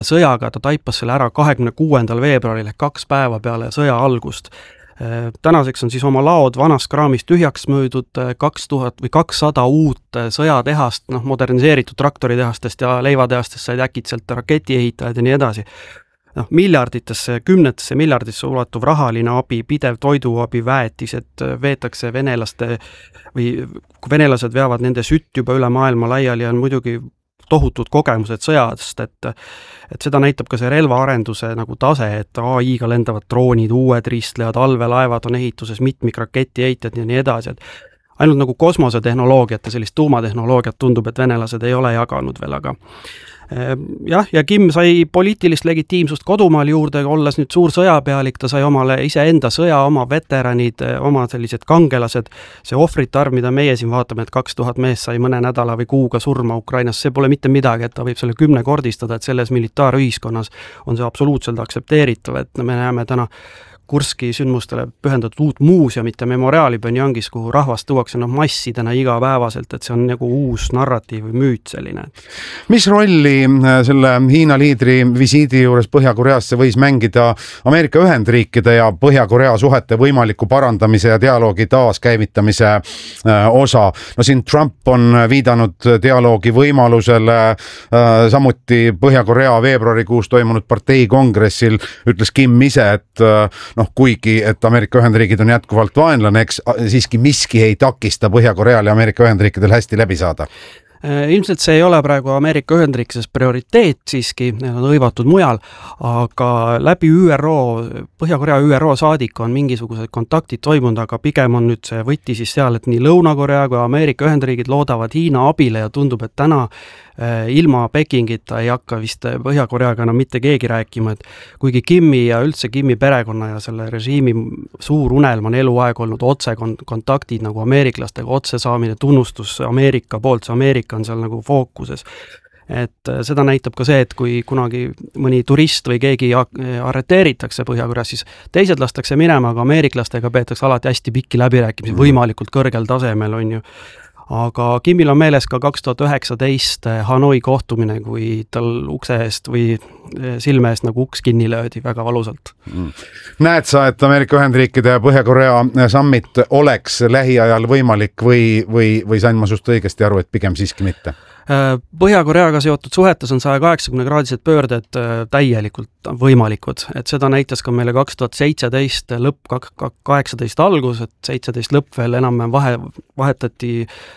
sõjaga, ta taipas selle ära 26. veebruaril ehk 2 päeva peale sõja algust. Tänaseks on siis oma laod vanast kraamist tühjaks müüdud, 2000 või 200 uut sõjatehast, moderniseeritud traktoritehastest ja leivatehastest said äkitselt raketiehitajad ja nii edasi. Miljarditesse, 10 miljardisse ulatuv rahaline abi, pidev toiduabi, väetised veetakse venelaste või kui venelased veavad nende sütt juba üle maailma laiali, on muidugi tohutud kogemused sõjast, et seda näitab ka see relvaarenduse nagu tase, et AI-ga lendavad droonid, uued ristlejad, allveelaevad on ehituses, mitmikraketiheitjad ja nii edasi, et ainult nagu kosmosetehnoloogiat ja sellist tuumatehnoloogiat tundub, et venelased ei ole jaganud veel, aga jah, ja Kim sai poliitilist legitiimsust kodumaal juurde, olles nüüd suur sõjapealik, ta sai omale iseenda sõja, oma veteranid, oma sellised kangelased, see ohvrite arv, mida meie siin vaatame, et 2000 meest sai mõne nädala või kuuga surma Ukrainas, see pole mitte midagi, et ta võib selle 10 kordistada, et selles militaarühiskonnas on see absoluutselt aksepteeritav, et me näeme täna Kurski sündmustele pühendatud uut muuseumit ja memoriaali Pyongyangis, kuhu rahvast tuuakse massidena igapäevaselt, et see on nagu uus narratiiv või müüt selline. Mis rolli selle Hiina liidri visiidi juures Põhja-Koreasse võis mängida Ameerika Ühendriikide ja Põhja-Korea suhete võimaliku parandamise ja dialoogi taaskäivitamise osa? No siin Trump on viidanud dialoogi võimalusele, samuti Põhja-Korea veebruarikuus toimunud parteikongressil ütles Kim ise, et kuigi, et Ameerika Ühendriigid on jätkuvalt vaenlane, eks siiski miski ei takista Põhja-Koreal ja Ameerika Ühendriikidel hästi läbi saada. Ilmselt see ei ole praegu Ameerika Ühendriikides prioriteet siiski, need on hõivatud mujal, aga läbi ÜRO, Põhja-Korea ÜRO saadik on mingisugused kontaktid toimunud, aga pigem on nüüd see võti siis seal, et nii Lõuna-Korea kui Ameerika Ühendriigid loodavad Hiina abile ja tundub, et täna ilma Pekingita ei hakka vist Põhja-Koreaga enam mitte keegi rääkima, et kuigi Kimi ja üldse Kimi perekonna ja selle režiimi suur unelm on eluaeg olnud otse kontaktid nagu ameeriklastega, otse saamine, tunnustus Ameerika poolt, see Ameerika on seal nagu fookuses. Et seda näitab ka see, et kui kunagi mõni turist või keegi arreteeritakse Põhja-Koreas, siis teised lastakse minema, aga ameeriklastega peetakse alati hästi pikki läbirääkimisi, võimalikult kõrgel tasemel on ju. Aga Kimil on meeles ka 2019 Hanoi kohtumine, kui tal ukse eest või silme eest nagu uks kinni löödi väga valusalt. Näed sa, et Ameerika Ühendriikide ja Põhja-Korea summit oleks lähiajal võimalik või sain ma sust õigesti aru, et pigem siiski mitte? Põhja-Koreaga seotud suhetes on 180-kraadised pöörded täielikult võimalikud, et seda näitas ka meile 2017 lõpp, 18 algus, et 17 lõpp veel enam vahetati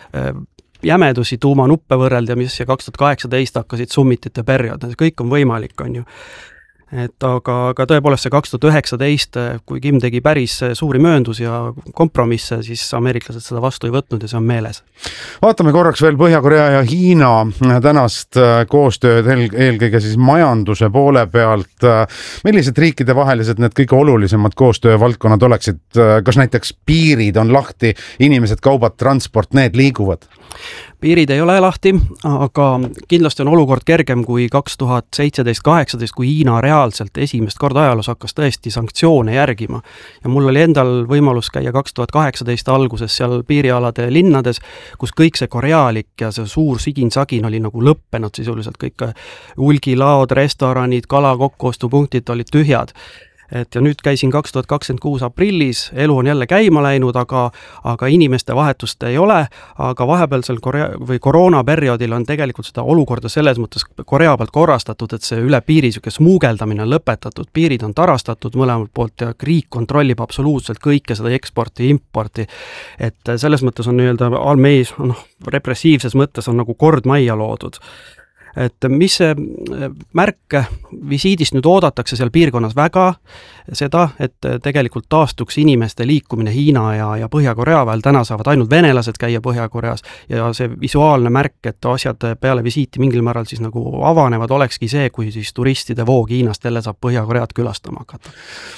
jämedusi tuumanuppe võrrelda, mis ja 2018 hakkasid summitite periood, kõik on võimalik, on ju. Et aga tõepoolest see 2019, kui Kim tegi päris suuri mööndusi ja kompromisse, siis ameeriklased seda vastu ei võtnud ja see on meeles. Vaatame korraks veel Põhja-Korea ja Hiina tänast koostööd eelkõige siis majanduse poole pealt. Millised riikide vahelised need kõige olulisemad koostöövaldkonnad oleksid? Kas näiteks piirid on lahti, inimesed, kaubad, transport, need liiguvad? Piirid ei ole lahti, aga kindlasti on olukord kergem kui 2017-18, kui Hiina reaalselt esimest korda ajaloos hakkas tõesti sanktsioone järgima. Ja mul oli endal võimalus käia 2018 alguses seal piirialade linnades, kus kõik see korealik ja see suur sigin-sagin oli nagu lõppenud sisuliselt, kõik hulgilaod, restoranid, kala kokkuostupunktid olid tühjad. Et ja nüüd käisin 2026 aprillis, elu on jälle käima läinud, aga inimeste vahetust ei ole, aga vahepealsel koroonaperioodil on tegelikult seda olukorda selles mõttes Korea pealt korrastatud, et see üle piiri smuugeldamine on lõpetatud, piirid on tarastatud mõlemalt poolt ja riik kontrollib absoluutselt kõike seda eksporti ja importi, et selles mõttes on nii-öelda almeis, repressiivses mõttes on nagu kord majja loodud. Et mis märk visiidist nüüd oodatakse seal piirkonnas väga seda, et tegelikult taastuks inimeste liikumine Hiina ja Põhja-Korea vahel, täna saavad ainult venelased käia Põhja-Koreas ja see visuaalne märk, et asjad peale visiiti mingil määral siis nagu avanevad, olekski see, kui siis turistide voog Hiinast jälle saab Põhja-Koread külastama hakata.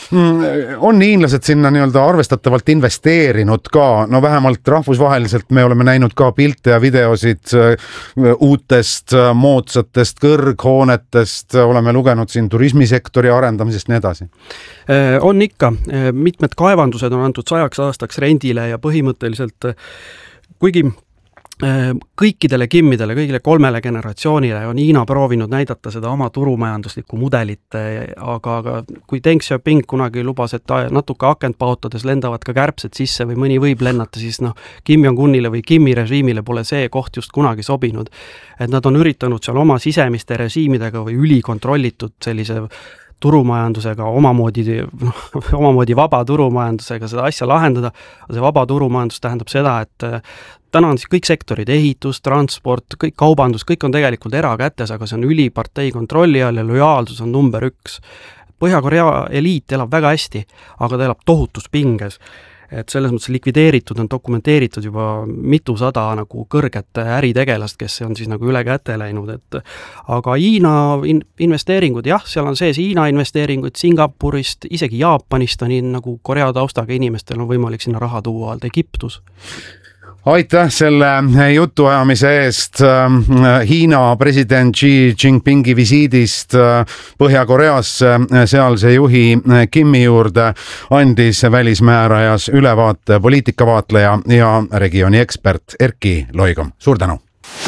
On hiinlased sinna nii-öelda arvestatavalt investeerinud ka, no vähemalt rahvusvaheliselt me oleme näinud ka pilte ja videosid uutest moodsatest kõrghoonetest, oleme lugenud siin turismisektori arendamisest nii edasi. On ikka, mitmed kaevandused on antud 100 aastaks rendile ja põhimõtteliselt, kuigi kõikidele kimmidele, kõigile 3 generatsioonile on Hiina proovinud näidata seda oma turumajanduslikku mudelit, aga kui Deng Xiaoping kunagi lubas, et natuke akent paotades lendavad ka kärbsed sisse või mõni võib lennata, siis Kim Jong-unile või Kimi režiimile pole see koht just kunagi sobinud. Et nad on üritanud seal oma sisemiste režiimidega või ülikontrollitud sellise turumajandusega, omamoodi vaba turumajandusega seda asja lahendada. See vaba turumajandus tähendab seda, et täna on siis kõik sektorid, ehitus, transport, kõik kaubandus, kõik on tegelikult erakätes, aga see on ülipartei kontrolli all ja lojaalsus on number 1. Põhja-Korea eliit elab väga hästi, aga ta elab tohutus pinges. Et selles mõttes likvideeritud on dokumenteeritud juba mitusada nagu kõrget äritegelast, kes on siis nagu üle käte läinud, et aga Hiina investeeringud, jah, seal on sees Hiina investeeringuid Singapurist, isegi Jaapanist on nagu Korea taustaga inimestel on võimalik sinna raha tuua, Egiptus. Aitäh selle jutuajamise eest Hiina president Xi Jinpingi visiidist Põhja-Koreasse, sealse juhi Kimi juurde andis välismäärajas ülevaate poliitikavaatleja ja regiooni ekspert Erki Loigom. Suur tänu!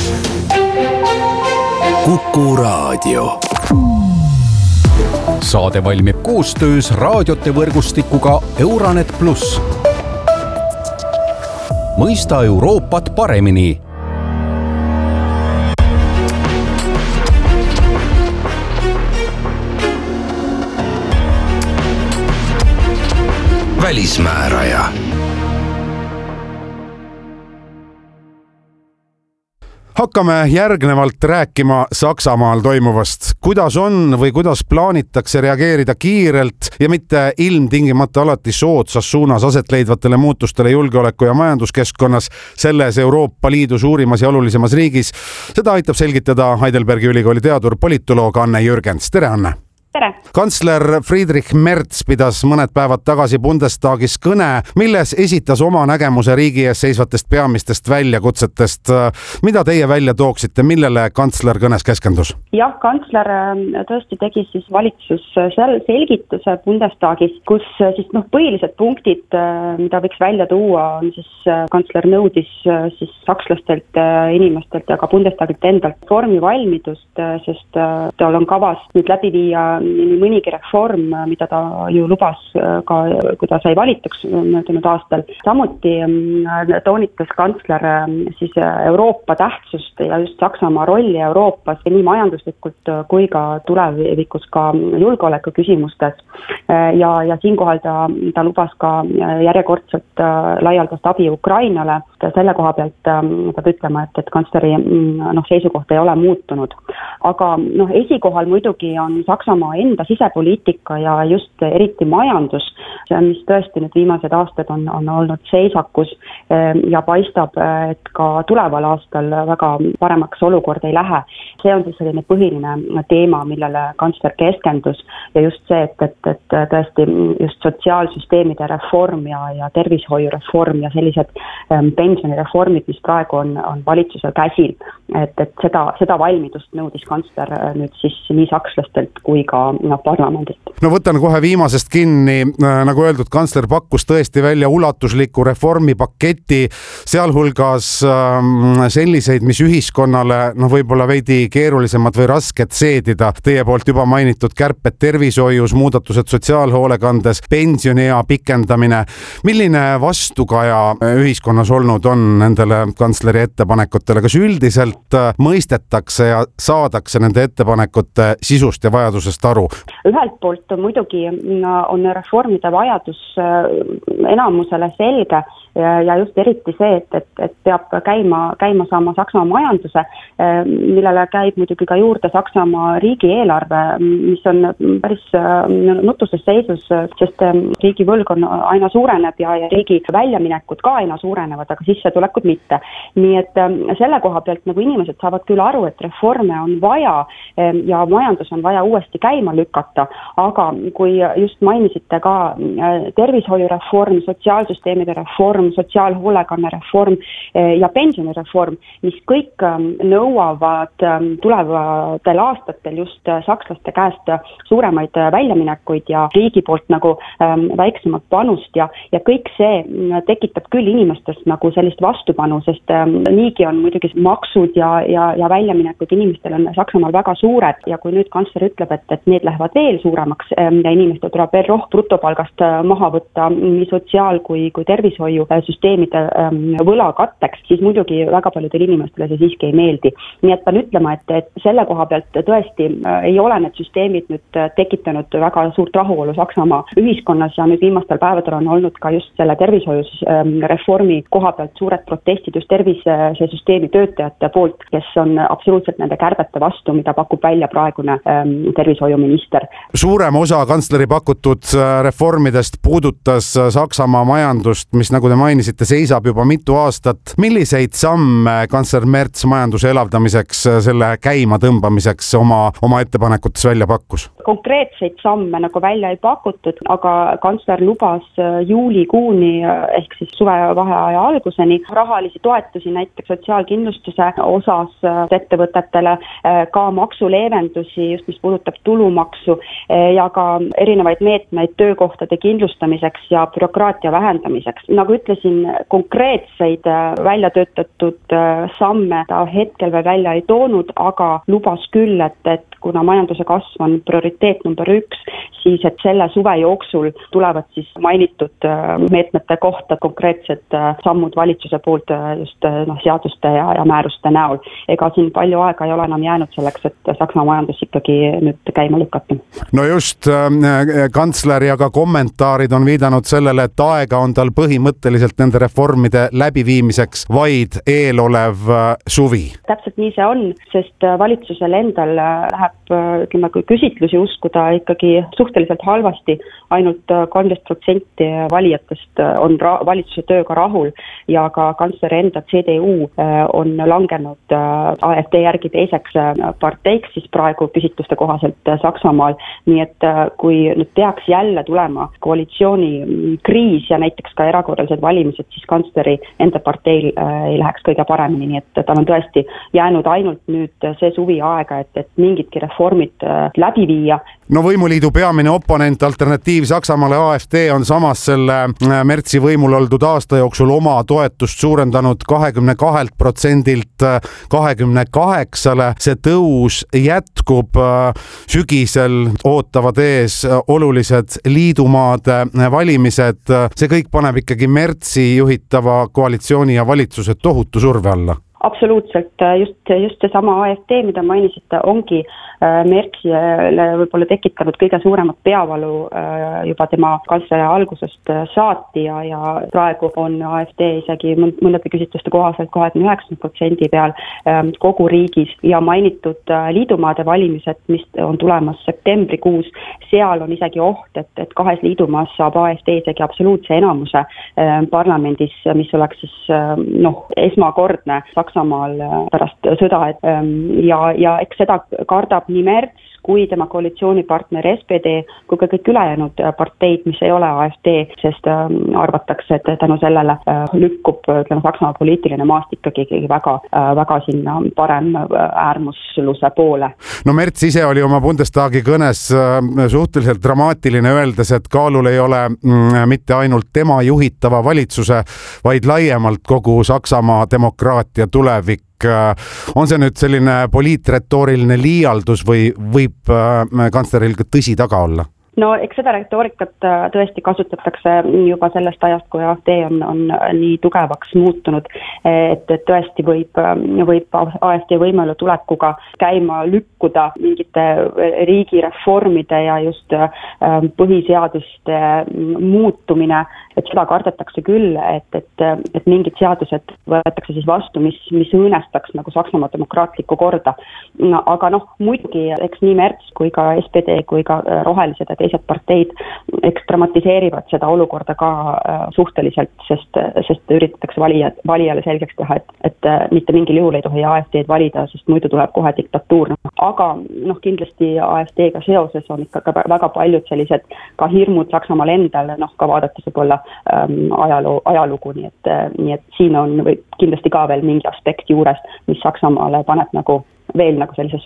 Kuku Raadio. Saade valmib koostöös raadiote võrgustikuga Euranet Plus. Mõista Euroopat paremini. Välismääraja. Hakkame järgnevalt rääkima Saksamaal toimuvast. Kuidas on või kuidas plaanitakse reageerida kiirelt ja mitte ilmtingimata alati soodsas suunas aset leidvatele muutustele julgeoleku- ja majanduskeskkonnas selles Euroopa Liidu suurimas ja olulisemas riigis? Seda aitab selgitada Heidelbergi ülikooli teadur politoloog Anne Jürgens. Tere, Anne! Tere! Kantsler Friedrich Merz pidas mõned päevad tagasi Bundestagis kõne, milles esitas oma nägemuse riigi ees seisvatest peamistest väljakutsetest. Mida teie välja tooksite, millele kantsler kõnes keskendus? Jah, kantsler tõesti tegi siis valitsus selgituse Bundestagis, kus siis põhilised punktid, mida võiks välja tuua, on siis kantsler nõudis siis sakslastelt inimestelt ja ka Bundestagilt endalt reformivalmidust, sest tal on kavas nüüd läbi viia nii mõnigi reform, mida ta ju lubas ka, kui ta sai valituks möödunud aastal. Samuti toonitas kantsler siis Euroopa tähtsust ja just Saksamaa rolli Euroopas nii majanduslikult kui ka tulevikus ka julgeoleku küsimustes. Ja siinkohal ta lubas ka järjekordselt laialdast abi Ukrainale. Selle koha pealt peab ütlema, et kantsleri seisukoht ei ole muutunud. Aga esikohal muidugi on Saksamaa enda sisepoliitika ja just eriti majandus, mis tõesti nüüd viimased aastad on olnud seisakus ja paistab, et ka tuleval aastal väga paremaks olukord ei lähe. See on siis selline põhiline teema, millele kantsler keskendus ja just see, et tõesti just sotsiaalsüsteemide reform ja tervishoiureform ja sellised pensionireformid, mis praegu on valitsusel käsil, et seda valmidust nõudis kantsler nüüd siis nii sakslastelt kui ka parlamendilt. No võtan kohe viimasest kinni, nagu öeldud, kantsler pakkus tõesti välja ulatusliku reformipaketi, sealhulgas selliseid, mis ühiskonnale võib-olla veidi keerulisemad või rasket seedida. Teie poolt juba mainitud kärped tervishoius, muudatused sotsiaalhoolekandes, pensioniea pikendamine. Milline vastukaja ühiskonnas olnud on nendele kantsleri ettepanekutele? Kas üldiselt mõistetakse ja saadakse nende ettepanekute sisust ja vajadusest aru? Ühelt poolt muidugi on reformide vajadus enamusele selge ja just eriti see, et peab käima saama Saksamaa majanduse, millele käib muidugi ka juurde Saksamaa riigieelarve, mis on päris nutuses seisus, sest riigi võlg on aina suureneb ja riigi väljaminekud ka aina suurenevad, aga sissetulekud mitte. Nii et selle koha pealt nagu inimesed saavad küll aru, et reforme on vaja ja majandus on vaja uuesti käima lükata, aga kui just mainisite ka tervishoiureform, sotsiaalsüsteemide reform, sotsiaalhoolekanne reform ja pensionireform, mis kõik nõuavad tulevatel aastatel just sakslaste käest suuremaid väljaminekuid ja riigi poolt nagu väiksemat panust ja kõik see tekitab küll inimestes nagu sellist vastupanu, sest niigi on muidugi maksud ja väljaminekud inimestel on Saksamaal väga suured ja kui nüüd kantsler ütleb, et need lähevad veel suuremaks ja inimestel tuleb veel brutopalgast maha võtta nii sotsiaal- kui tervishoiusüsteemide võla katteks, siis muidugi väga paljudel inimestele see siiski ei meeldi. Nii et pean ütlema, et selle koha pealt tõesti ei ole need süsteemid nüüd tekitanud väga suurt rahuolu Saksamaa ühiskonnas ja nüüd viimastel päevadel on olnud ka just selle tervishoiusreformi koha pealt suured protestid just tervisesüsteemi töötajate poolt, kes on absoluutselt nende kärbete vastu, mida pakub välja praegune tervishoiuminister. Suurem osa kantsleri pakutud reformidest puudutas Saksamaa majandust, mis nagu te mainisite, seisab juba mitu aastat. Milliseid samme kantsler Merz majanduse elavdamiseks, selle käima tõmbamiseks oma ettepanekutes välja pakkus? Konkreetseid samme nagu välja ei pakutud, aga kantsler lubas juulikuuni ehk siis suvevaheaja alguseni rahalisi toetusi näiteks sotsiaalkindlustuse osas ettevõtetele, ka maksuleevendusi, just mis puudutab tulumaksu ja ka erinevaid meetmeid töökohtade kindlustamiseks ja bürokraatia vähendamiseks. Nagu ütlesin, konkreetseid välja töötatud samme ta hetkel veel välja ei toonud, aga lubas küll, et kuna majanduse kasv on prioriteet number 1, siis et selle suve jooksul tulevad siis mainitud meetmete kohta konkreetsed sammud valitsuse poolt just seaduste ja määruste näol. Ega siin palju aega ei ole enam jäänud selleks, et Saksamaa majandus ikkagi nüüd käima lükata. No just, kantsler ja ka kommentaarid on viidanud sellele, et aega on tal põhimõtteliselt nende reformide läbiviimiseks vaid eelolev suvi. Täpselt nii see on, sest valitsusel endal läheb, ütleme, kui küsitlusi uskuda ikkagi suhteliselt halvasti, ainult 13% valijatest on valitsuse tööga rahul ja ka kantsleri enda CDU on langenud AfD järgi teiseks parteiks siis praegu küsitluste kohaselt Saksamaal, nii et kui nüüd peaks jälle tulema koalitsiooni kriis ja näiteks ka erakorralised valimised, siis kantsleri enda parteil ei läheks kõige paremini, nii et tal on tõesti jäänud ainult nüüd see suvi aega, et mingidki reformid läbi viia. No võimuliidu peamine oponent Alternatiiv Saksamaale AfD on samas selle Merzi võimul oldud aasta jooksul oma toetust suurendanud 22%-lt 28%. See tõus jätkub, sügisel ootavad ees olulised liidumaade valimised. See kõik paneb ikkagi Merzi juhitava koalitsiooni ja valitsuse tohutu surve alla. Absoluutselt, just seesama AfD, mida mainisite, ongi Merzile võib-olla tekitanud kõige suuremat peavalu juba tema kantsleri algusest saati ja praegu on AfD isegi mõnede küsitluste kohaselt 29% peal kogu riigis ja mainitud liidumaade valimised, mis on tulemas septembrikuus, seal on isegi oht, et 2 liidumaas saab AfD isegi absoluutse enamuse parlamendis, mis oleks siis esmakordne Saksamaal pärast sõda ja eks seda kardab nii Merz kui tema koalitsioonipartner SPD, kui ka kõik ülejäänud parteid, mis ei ole AfD, sest arvatakse, et tänu sellele lükkub Saksamaa poliitiline maast ikkagi väga sinna parem äärmusluse poole. No Merz ise oli oma Bundestagi kõnes suhteliselt dramaatiline, öeldes, et kaalul ei ole mitte ainult tema juhitava valitsuse, vaid laiemalt kogu Saksamaa demokraatia tulevik. On see nüüd selline poliitretooriline liialdus või võib kantsleril ka tõsi taga olla? No eks seda retoorikat tõesti kasutatakse juba sellest ajast, kui AfD on nii tugevaks muutunud, et tõesti võib AfD võimelu tulekuga käima lükkuda mingite riigireformide ja just põhiseaduste muutumine, et seda kardetakse küll, et mingid seadused võetakse siis vastu, mis õõnestaks nagu Saksamaa demokraatlikku korda. Aga muidugi, eks nii Merz kui ka SPD kui ka rohelised ja teised parteid dramatiseerivad seda olukorda ka suhteliselt, sest üritatakse valijale selgeks teha, et mitte mingil juhul ei tohi AfD-d valida, sest muidu tuleb kohe diktatuur. Aga kindlasti AfD-ga seoses on ikka väga paljud sellised ka hirmud Saksamaal endal, ka vaadates võib-olla ajalugu, nii et siin on kindlasti ka veel mingi aspekt juures, mis Saksamaale paneb nagu veel nagu sellise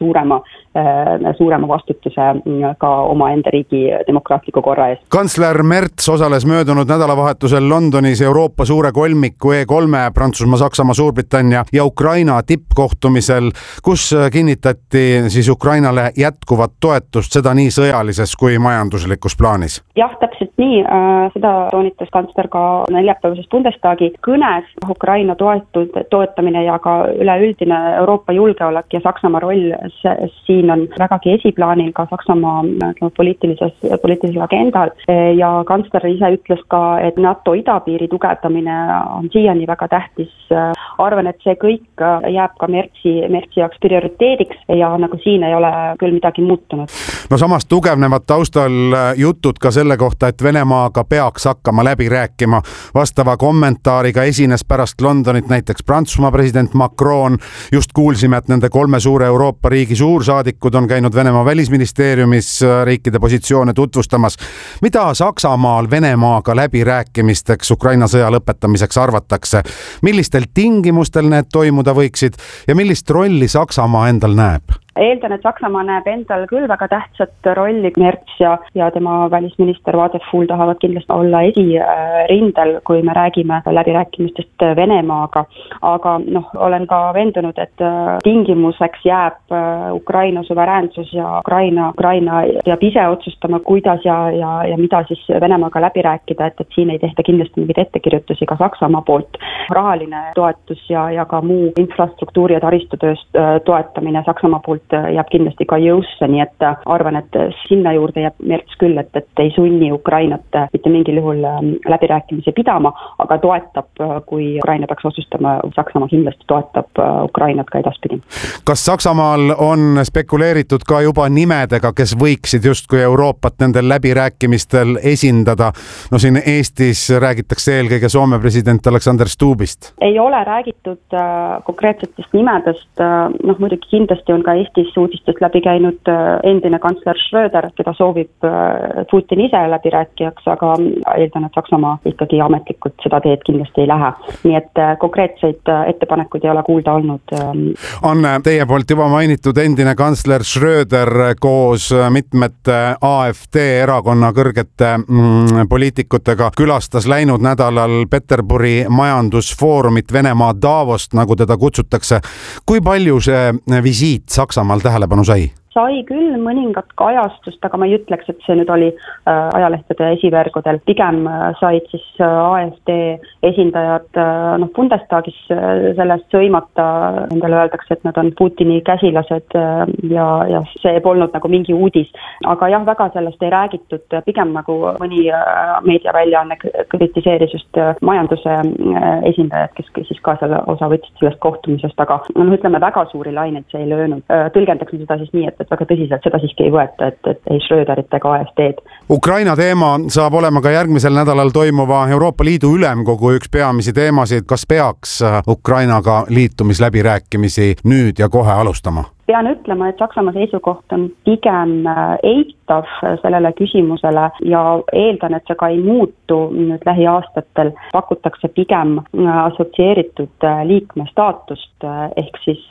suurema vastutuse ka omaenda riigi demokraatliku korra eest. Kantsler Merz osales möödunud nädalavahetusel Londonis Euroopa suure kolmiku E3 Prantsusmaa, Saksamaa, Suurbritannia ja Ukraina tippkohtumisel, kus kinnitati siis Ukrainale jätkuvat toetust, seda nii sõjalises kui majanduslikus plaanis. Jah, täpselt nii. Seda toonitas kantsler ka neljapäevases Bundestagi kõnes. Ukraina toetamine ja ka üleüldine Euroopa julgeolek ja Saksamaa roll siin on vägagi esiplaanil ka Saksamaa poliitilisel agendal. Ja kantsler ise ütles ka, et NATO idapiiri tugevdamine on siiani väga tähtis. Arvan, et see kõik jääb ka Merzi jaoks prioriteediks ja nagu siin ei ole küll midagi muutunud. No samas tugevnevad taustal jutud ka selle kohta, et Venemaaga peaks hakkama läbi rääkima. Vastava kommentaariga esines pärast Londonit näiteks Prantsusmaa president Macron. Just kuulsime, et nende 3 suure Euroopa riigi suursaadikud on käinud Venemaa välisministeeriumis riikide positsioone tutvustamas. Mida Saksamaal Venemaaga läbirääkimisteks Ukraina sõja lõpetamiseks arvatakse? Millistel tingimustel need toimuda võiksid ja millist rolli Saksamaa endal näeb? Eeldan, et Saksamaa näeb endal küll väga tähtsat rolli. Merz ja tema välisminister Wadefuhl tahavad kindlasti olla esirindel, kui me räägime läbirääkimistest Venemaaga. Aga olen ka veendunud, et tingimuseks jääb Ukraina suveräänsus ja Ukraina peab ise otsustama, kuidas ja mida siis Venemaaga läbi rääkida, et siin ei tehta kindlasti mingeid ettekirjutusi ka Saksamaa poolt. Rahaline toetus ja ka muu infrastruktuuri ja taristutööst toetamine Saksamaa poolt jääb kindlasti ka jõusse, nii et arvan, et sinna juurde jääb Merz küll, et ei sunni Ukrainat mitte mingil juhul läbirääkimisi pidama, aga toetab, kui Ukraina peaks otsustama, Saksamaa kindlasti toetab Ukrainat ka edaspidi. Kas Saksamaal on spekuleeritud ka juba nimedega, kes võiksid justkui Euroopat nendel läbirääkimistel esindada? No siin Eestis räägitakse eelkõige Soome president Alexander Stubbist. Ei ole räägitud konkreetsetest nimedest, muidugi kindlasti on ka Eestis uudistest läbi käinud endine kantsler Schröder, keda soovib Putin ise läbirääkijaks, aga eeldan, et Saksamaa ikkagi ametlikult seda teed kindlasti ei lähe. Nii et konkreetseid ettepanekuid ei ole kuulda olnud. On teie poolt juba mainitud endine kantsler Schröder koos mitmete AfD erakonna kõrgete poliitikutega külastas läinud nädalal Peterburi majandusfoorumit Venemaa Davost, nagu teda kutsutakse. Kui palju see visiit Saksamaal tähelepanu sai? Sai küll mõningat kajastust, aga ma ei ütleks, et see nüüd oli ajalehtede esivergudel. Pigem said siis AfD esindajad Bundestagis sellest sõimata. Nendele öeldakse, et nad on Putini käsilased ja see polnud nagu mingi uudis. Aga jah, väga sellest ei räägitud. Pigem nagu mõni meediaväljaanne kritiseeris just majanduse esindajad, kes siis ka selle osa võtsid sellest kohtumisest, aga ütleme, väga suuri laineid see ei löönud. Tõlgendaks seda siis nii, et väga tõsiselt seda siiski ei võeta, et ei Schröderit ega AfD-d. Ukraina teema saab olema ka järgmisel nädalal toimuva Euroopa Liidu ülemkogu üks peamisi teemasid. Kas peaks Ukrainaga liitumisläbirääkimisi nüüd ja kohe alustama? Pean ütlema, et Saksamaa seisukoht on pigem eitav sellele küsimusele ja eeldan, et see ka ei muutu nüüd lähiaastatel. Pakutakse pigem assotsieeritud liikme staatust ehk siis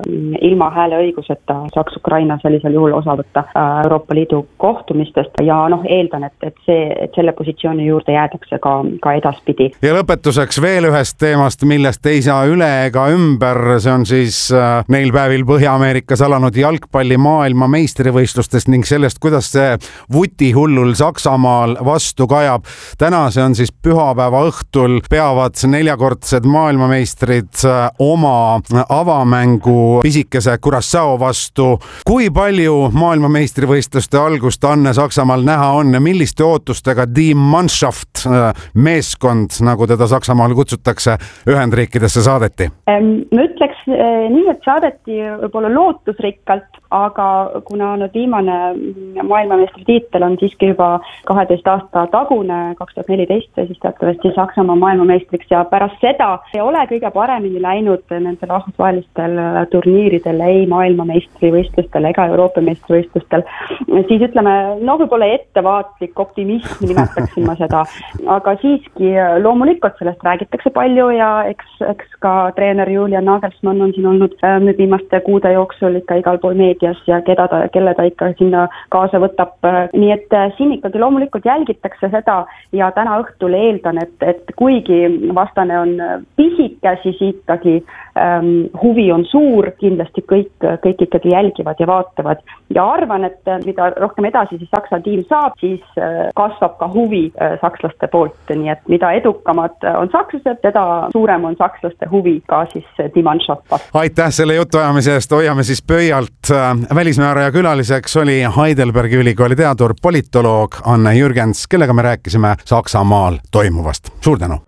ilma hääleõiguseta saaks Ukraina sellisel juhul osa võtta Euroopa Liidu kohtumistest ja eeldan, et selle positsiooni juurde jäädakse ka edaspidi. Ja lõpetuseks veel ühest teemast, millest ei saa üle ega ümber, see on siis neil päevil Põhja-Ameerikas alanud jalgpalli maailma meistrivõistlustest ning sellest, kuidas see vutihullul Saksamaal vastu kajab. Täna see on siis pühapäeva õhtul, peavad 4-kordsed maailmameistrid oma avamängu pisikese Curaçao vastu. Kui palju maailmameistrivõistluste algust Anne Saksamaal näha on ja milliste ootustega Die Mannschaft meeskond, nagu teda Saksamaal kutsutakse, Ühendriikidesse saadeti? Ma ütleks nii, et saadeti võib-olla lootusrikkalt, aga kuna nüüd viimane maailmameistritiitel on siiski juba 12 aasta tagune, 2014, siis teatavasti Saksamaa maailmameistriks ja pärast seda ei ole kõige paremini läinud nendel rahvusvahelistel turniiridel, ei maailmameistrivõistlustel ega Euroopa meistrivõistlustel, siis ütleme, võib-olla ettevaatlik optimism nimetaksin ma seda, aga siiski loomulikult sellest räägitakse palju ja eks ka treener Julian Nagelsmann on siin olnud nüüd viimaste kuude jooksul ikka igal pool meedias ja kelle ta ikka sinna kaasa võtab. Nii et siin ikkagi loomulikult jälgitakse seda ja täna õhtul eeldan, et kuigi vastane on pisike, siis ikkagi huvi on suur, kindlasti kõik ikkagi jälgivad ja vaatavad ja arvan, et mida rohkem edasi siis Saksa tiim saab, siis kasvab ka huvi sakslaste poolt, nii et mida edukamad on sakslased, seda suurem on sakslaste huvi ka siis Mannschaft vastu. Aitäh selle jutuajamise eest, hoiame siis pöialt. Välismääraja külaliseks oli Heidelbergi ülikooli teadur, politoloog Anne Jürgens, kellega me rääkisime Saksamaal toimuvast. Suur tänu!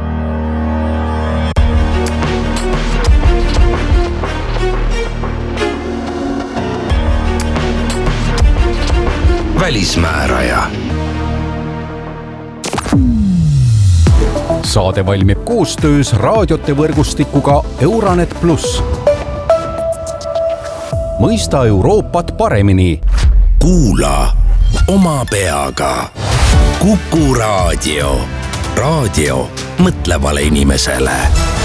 Välismääraja. Saade valmib koostöös raadiote võrgustikuga Euranet Plus. Mõista Euroopat paremini. Kuula oma peaga. Kuku Raadio. Raadio mõtlevale inimesele.